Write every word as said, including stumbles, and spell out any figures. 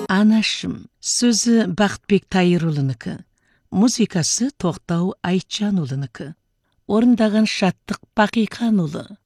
Анашым. Сөзі Бақытбек Тайырұлынікі. Музыкасы Тоқтау Айтжанұлынікі. Орындаған Шаттық Бақиқанұлы.